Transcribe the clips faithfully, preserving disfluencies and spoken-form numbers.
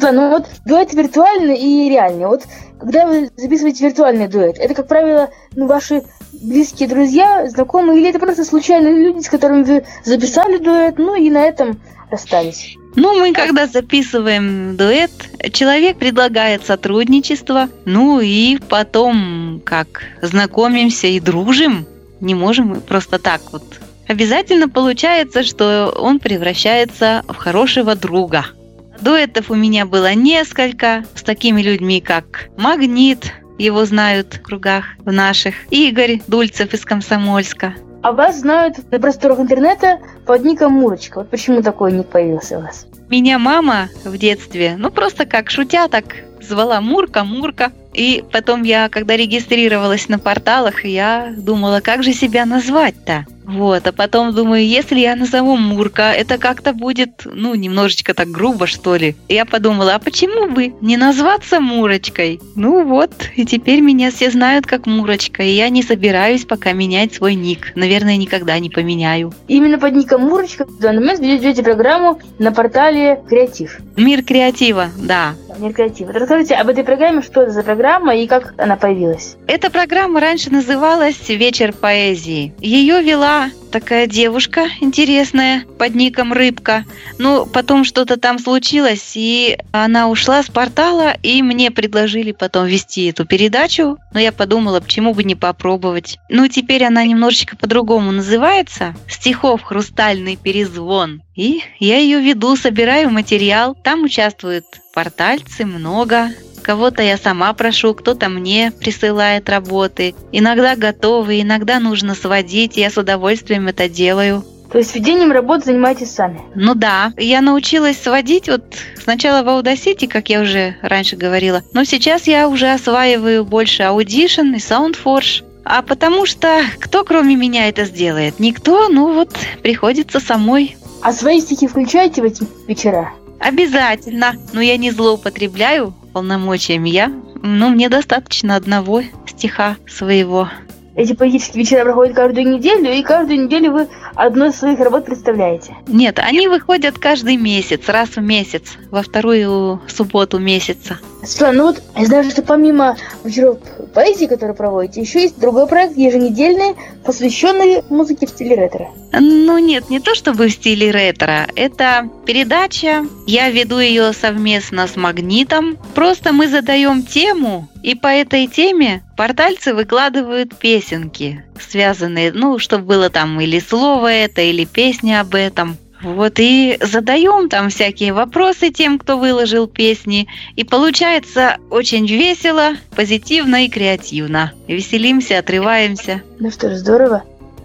Светлана, ну вот дуэт виртуальный и реальный. Вот когда вы записываете виртуальный дуэт, это, как правило, ну, ваши близкие друзья, знакомые, или это просто случайные люди, с которыми вы записали дуэт, ну и на этом расстались? Ну, мы когда записываем дуэт, человек предлагает сотрудничество, ну и потом как знакомимся и дружим. Не можем просто так вот. Обязательно получается, что он превращается в хорошего друга. Дуэтов у меня было несколько с такими людьми, как Магнит, его знают в кругах в наших, Игорь Дульцев из Комсомольска. А вас знают на просторах интернета под ником Мурочка. Вот почему такой ник появился у вас? Меня мама в детстве, ну просто как шутя, так звала Мурка, Мурка. И потом я, когда регистрировалась на порталах, я думала, как же себя назвать-то? Вот, а потом думаю, если я назову Мурка, это как-то будет, ну, немножечко так грубо, что ли. И я подумала, а почему бы не назваться Мурочкой? Ну вот, и теперь меня все знают как Мурочка, и я не собираюсь пока менять свой ник. Наверное, никогда не поменяю. Именно под ником Мурочка в данный момент ведете программу на портале Креатив. Мир креатива, да. Мир креатива. Расскажите об этой программе, что это за программа и как она появилась? Эта программа раньше называлась «Вечер поэзии». Ее вела такая девушка интересная под ником Рыбка. Ну, потом что-то там случилось, и она ушла с портала, и мне предложили потом вести эту передачу. Но я подумала, почему бы не попробовать. Ну, теперь она немножечко по-другому называется. «Стихов хрустальный перезвон». И я ее веду, собираю материал. Там участвуют портальцы много. Кого-то я сама прошу, кто-то мне присылает работы. Иногда готовы, иногда нужно сводить, я с удовольствием это делаю. То есть ведением работы занимаетесь сами? Ну да, я научилась сводить вот сначала в Audacity, как я уже раньше говорила, но сейчас я уже осваиваю больше Audition и SoundForge. А потому что кто кроме меня это сделает? Никто, ну вот приходится самой. А свои стихи включаете в эти вечера? Обязательно, но я не злоупотребляю полномочиями. Я, ну, мне достаточно одного стиха своего. Эти поэтические вечера проходят каждую неделю, и каждую неделю вы одну из своих работ представляете? Нет, они выходят каждый месяц, раз в месяц, во вторую субботу месяца. Светлана, ну вот я знаю, что помимо вечеров поэзии, которые проводите, еще есть другой проект еженедельный, посвященный музыке в стиле ретро. Ну нет, не то чтобы в стиле ретро. Это передача, я веду ее совместно с Магнитом. Просто мы задаем тему, и по этой теме портальцы выкладывают песенки, связанные, ну, чтобы было там или слово это, или песня об этом. Вот, и задаем там всякие вопросы тем, кто выложил песни. И получается очень весело, позитивно и креативно. Веселимся, отрываемся. Ну что ж, здорово.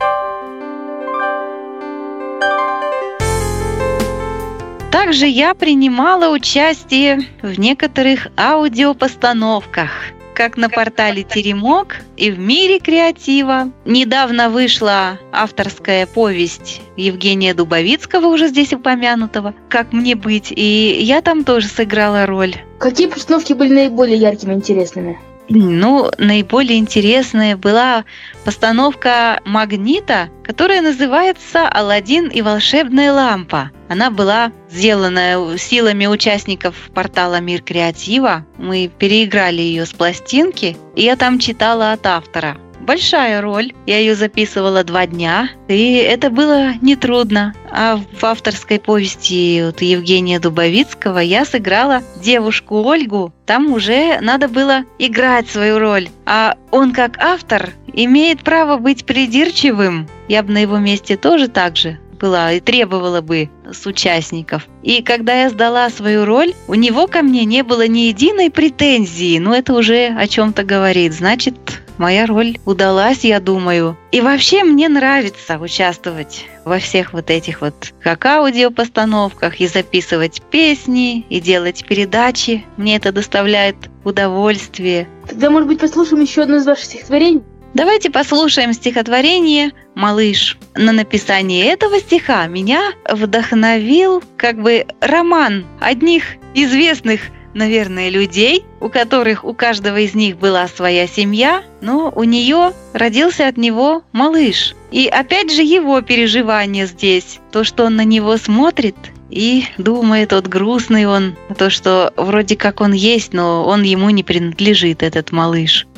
Также я принимала участие в некоторых аудиопостановках, как на портале Теремок и в Мире креатива. Недавно вышла авторская повесть Евгения Дубовицкого, уже здесь упомянутого, «Как мне быть?», и я там тоже сыграла роль. Какие постановки были наиболее яркими и интересными? Ну, наиболее интересная была постановка Магнита, которая называется «Аладдин и волшебная лампа». Она была сделана силами участников портала Мир креатива. Мы переиграли ее с пластинки, и я там читала от автора. Большая роль, я ее записывала два дня, и это было нетрудно. А в авторской повести вот Евгения Дубовицкого я сыграла девушку Ольгу. Там уже надо было играть свою роль. А он как автор имеет право быть придирчивым. Я бы на его месте тоже так же была и требовала бы с участников. И когда я сдала свою роль, у него ко мне не было ни единой претензии. Ну, это уже о чем-то говорит. Значит, моя роль удалась, я думаю. И вообще мне нравится участвовать во всех вот этих вот как аудиопостановках, и записывать песни, и делать передачи. Мне это доставляет удовольствие. Тогда, может быть, послушаем еще одно из ваших стихотворений? Давайте послушаем стихотворение «Малыш». На написание этого стиха меня вдохновил как бы роман одних известных, наверное, людей, у которых у каждого из них была своя семья, но у нее родился от него малыш. И опять же его переживания здесь, то, что он на него смотрит и думает, вот грустный он, то, что вроде как он есть, но он ему не принадлежит, этот малыш.